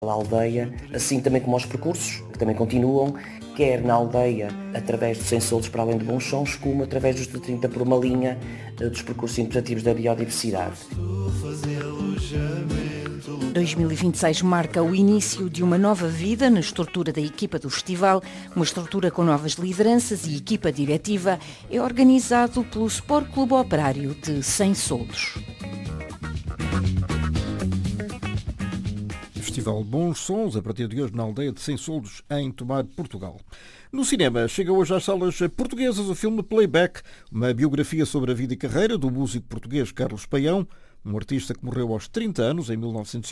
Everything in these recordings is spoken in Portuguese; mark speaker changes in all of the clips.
Speaker 1: A aldeia, assim também como aos percursos, que também continuam, quer na aldeia através de Sem Soldos para Além de Bons Sons, como através dos de 30 por uma linha dos percursos interpretativos da biodiversidade.
Speaker 2: 2026 marca o início de uma nova vida na estrutura da equipa do festival, uma estrutura com novas lideranças e equipa diretiva. É organizado pelo Sport Clube Operário de Sem Soldos.
Speaker 3: Festival Bons Sons, a partir de hoje na aldeia de Sem Soldos, em Tomar, Portugal. No cinema, chega hoje às salas portuguesas o filme Playback, uma biografia sobre a vida e carreira do músico português Carlos Paião, um artista que morreu aos 30 anos, em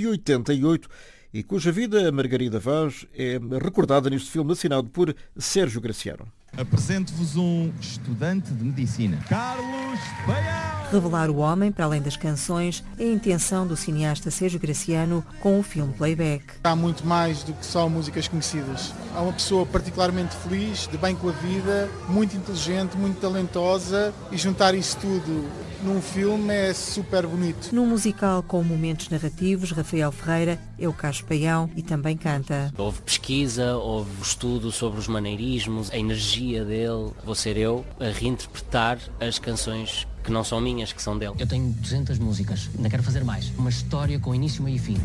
Speaker 3: 1988, e cuja vida, Margarida Vaz, é recordada neste filme assinado por Sérgio Graciano.
Speaker 4: Apresento-vos um estudante de medicina, Carlos Paião.
Speaker 5: Revelar o homem, para além das canções, é a intenção do cineasta Sérgio Graciano com o filme Playback.
Speaker 6: Há muito mais do que só músicas conhecidas. Há uma pessoa particularmente feliz, de bem com a vida, muito inteligente, muito talentosa, e juntar isso tudo num filme é super bonito.
Speaker 5: Num musical com momentos narrativos, Rafael Ferreira é o Carlos Paião e também canta.
Speaker 7: Houve pesquisa, houve estudo sobre os maneirismos, a energia dele. Vou ser eu a reinterpretar as canções que não são minhas, que são dele.
Speaker 8: Eu tenho 200 músicas, ainda quero fazer mais. Uma história com início, meio e fim.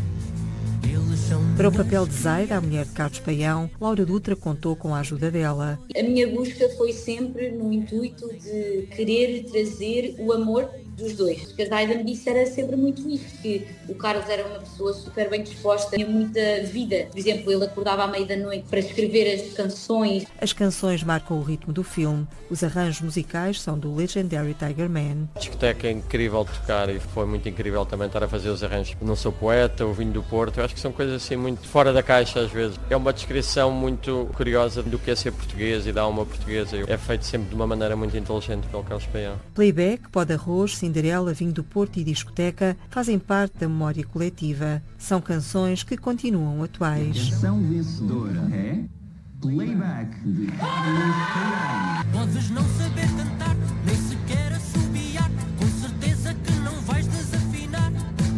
Speaker 5: Para o papel de Zaida, a mulher de Carlos Paião, Laura Dutra contou com a ajuda dela.
Speaker 9: A minha busca foi sempre no intuito de querer trazer o amor dos dois. Porque a Zaida me disse era sempre muito isto, que o Carlos era uma pessoa super bem disposta, tinha muita vida. Por exemplo, ele acordava à meia da noite para escrever as canções.
Speaker 5: As canções marcam o ritmo do filme. Os arranjos musicais são do Legendary Tiger Man.
Speaker 10: A discoteca é incrível de tocar e foi muito incrível também estar a fazer os arranjos. Não Sou Poeta, o Vinho do Porto, eu acho que são coisas assim muito fora da caixa às vezes. É uma descrição muito curiosa do que é ser português e da alma portuguesa. É feito sempre de uma maneira muito inteligente pelo Carlos Paião.
Speaker 5: Playback, Pó de Arroz, Cinderela, Vinho do Porto e Discoteca fazem parte da memória coletiva. São canções que continuam atuais.
Speaker 11: A canção vencedora é Playback, de Carlos Paião.
Speaker 12: Podes não saber cantar, nem sequer assobiar, com certeza que não vais desafinar.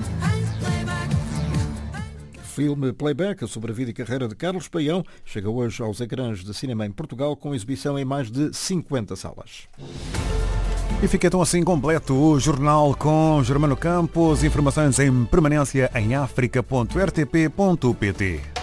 Speaker 3: Filme Playback, sobre a vida e carreira de Carlos Paião, chega hoje aos ecrãs de cinema em Portugal com exibição em mais de 50 salas.
Speaker 13: E fica então assim completo o jornal com Germano Campos. Informações em permanência em africa.rtp.pt.